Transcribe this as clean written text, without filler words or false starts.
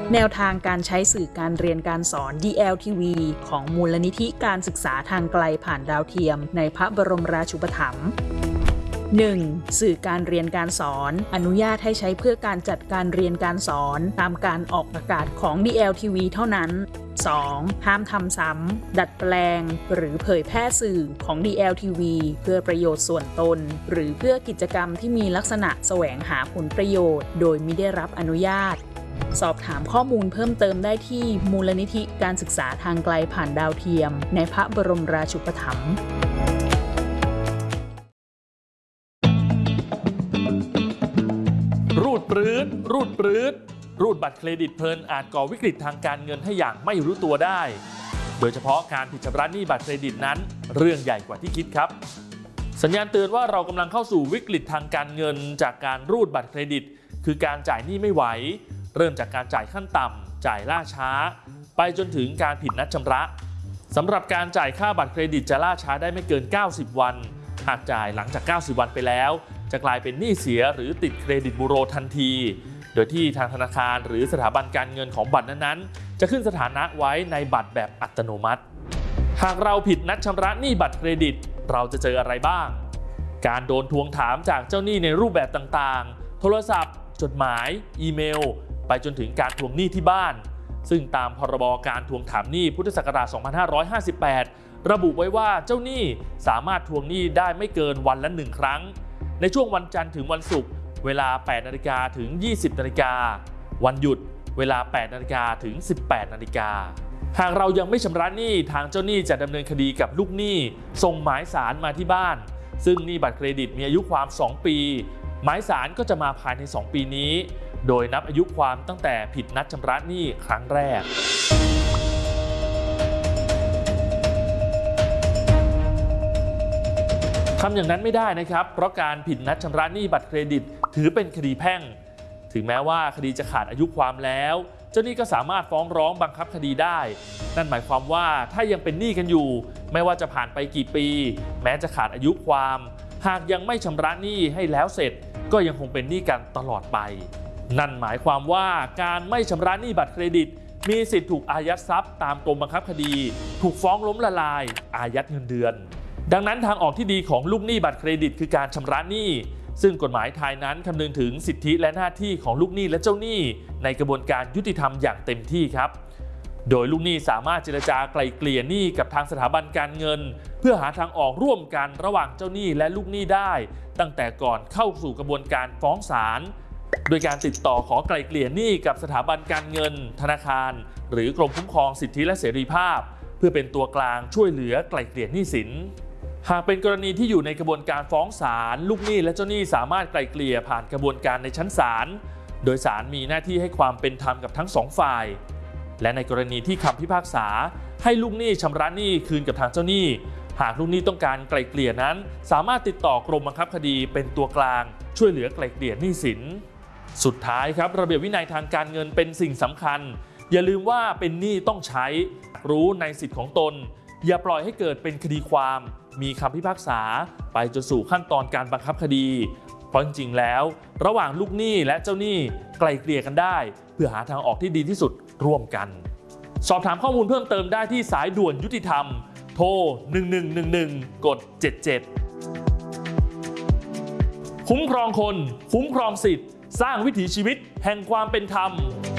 แนวทางการใช้สื่อการเรียนการสอน DLTV ของมูลนิธิการศึกษาทางไกลผ่านดาวเทียมในพระบรมราชูปถัมภ์ 1. สื่อการเรียนการสอนอนุญาตให้ใช้เพื่อการจัดการเรียนการสอนตามการออกอากาศของ DLTV เท่านั้น 2. ห้ามทำซ้ำดัดแปลงหรือเผยแพร่สื่อของ DLTV เพื่อประโยชน์ส่วนตนหรือเพื่อกิจกรรมที่มีลักษณะแสวงหาผลประโยชน์โดยมิได้รับอนุญาตสอบถามข้อมูลเพิ่มเติมได้ที่มูลนิธิการศึกษาทางไกลผ่านดาวเทียมในพระบรมราชูปถัมภ์รูดปรื้ดบัตรเครดิตเพลินอาจก่อวิกฤตทางการเงินให้อย่างไม่รู้ตัวได้โดยเฉพาะการผิดชำระหนี้บัตรเครดิตนั้นเรื่องใหญ่กว่าที่คิดครับสัญญาณเตือนว่าเรากำลังเข้าสู่วิกฤตทางการเงินจากการรูดบัตรเครดิตคือการจ่ายหนี้ไม่ไหวเริ่มจากการจ่ายขั้นต่ำจ่ายล่าช้าไปจนถึงการผิดนัดชำระสำหรับการจ่ายค่าบัตรเครดิตจะล่าช้าได้ไม่เกิน90วันหากจ่ายหลังจาก90วันไปแล้วจะกลายเป็นหนี้เสียหรือติดเครดิตบูโรทันทีโดยที่ทางธนาคารหรือสถาบันการเงินของบัตรนั้นๆจะขึ้นสถานะไว้ในบัตรแบบอัตโนมัติหากเราผิดนัดชำระหนี้บัตรเครดิตเราจะเจออะไรบ้างการโดนทวงถามจากเจ้าหนี้ในรูปแบบต่างๆโทรศัพท์จดหมายอีเมลไปจนถึงการทวงหนี้ที่บ้านซึ่งตามพรบการทวงถามหนี้พุทธศักราช 2558 ระบุไว้ว่าเจ้าหนี้สามารถทวงหนี้ได้ไม่เกินวันละ1 ครั้งในช่วงวันจันทร์ถึงวันศุกร์เวลา 8 นาฬิกาถึง 20 นาฬิกาวันหยุดเวลา 8 นาฬิกาถึง 18 นาฬิกาหากเรายังไม่ชำระหนี้ทางเจ้าหนี้จะดำเนินคดีกับลูกหนี้ส่งหมายสารมาที่บ้านซึ่งหนี้บัตรเครดิตมีอายุความ2 ปีหมายสารก็จะมาภายใน2 ปีนี้โดยนับอายุความตั้งแต่ผิดนัดชำระหนี้ครั้งแรกทำอย่างนั้นไม่ได้นะครับเพราะการผิดนัดชำระหนี้บัตรเครดิตถือเป็นคดีแพ่งถึงแม้ว่าคดีจะขาดอายุความแล้วเจ้าหนี้ก็สามารถฟ้องร้องบังคับคดีได้นั่นหมายความว่าถ้ายังเป็นหนี้กันอยู่ไม่ว่าจะผ่านไปกี่ปีแม้จะขาดอายุความหากยังไม่ชำระหนี้ให้แล้วเสร็จก็ยังคงเป็นหนี้กันตลอดไปนั่นหมายความว่าการไม่ชำระหนี้บัตรเครดิตมีสิทธิ์ถูกอายัดทรัพย์ตามกรมบังคับคดีถูกฟ้องล้มละลายอายัดเงินเดือนดังนั้นทางออกที่ดีของลูกหนี้บัตรเครดิตคือการชำระหนี้ซึ่งกฎหมายไทยนั้นคำนึงถึงสิทธิและหน้าที่ของลูกหนี้และเจ้าหนี้ในกระบวนการยุติธรรมอย่างเต็มที่ครับโดยลูกหนี้สามารถเจรจาไกล่เกลี่ยหนี้กับทางสถาบันการเงินเพื่อหาทางออกร่วมกันระหว่างเจ้าหนี้และลูกหนี้ได้ตั้งแต่ก่อนเข้าสู่กระบวนการฟ้องศาลโดยการติดต่อขอไกล่เกลี่ยหนี้กับสถาบันการเงินธนาคารหรือกรมคุ้มครองสิทธิและเสรีภาพเพื่อเป็นตัวกลางช่วยเหลือไกล่เกลี่ยหนี้สินหากเป็นกรณีที่อยู่ในกระบวนการฟ้องศาลลูกหนี้และเจ้าหนี้สามารถไกล่เกลี่ยผ่านกระบวนการในชั้นศาลโดยศาลมีหน้าที่ให้ความเป็นธรรมกับทั้ง2 ฝ่ายและในกรณีที่คำพิพากษาให้ลูกหนี้ชำระหนี้คืนกับทางเจ้าหนี้หากลูกหนี้ต้องการไกล่เกลี่ยนั้นสามารถติดต่อกรมบังคับคดีเป็นตัวกลางช่วยเหลือไกล่เกลี่ยหนี้สินสุดท้ายครับระเบียบวินัยทางการเงินเป็นสิ่งสำคัญอย่าลืมว่าเป็นหนี้ต้องใช้รู้ในสิทธิของตนอย่าปล่อยให้เกิดเป็นคดีความมีคำพิพากษาไปจนสู่ขั้นตอนการบังคับคดีเพราะจริงๆแล้วระหว่างลูกหนี้และเจ้าหนี้ไกล่เกลี่ยกันได้เพื่อหาทางออกที่ดีที่สุดร่วมกันสอบถามข้อมูลเพิ่มเติมได้ที่สายด่วนยุติธรรมโทร1111กด77คุ้มครองคนคุ้มครองสิทธิ์สร้างวิถีชีวิตแห่งความเป็นธรรม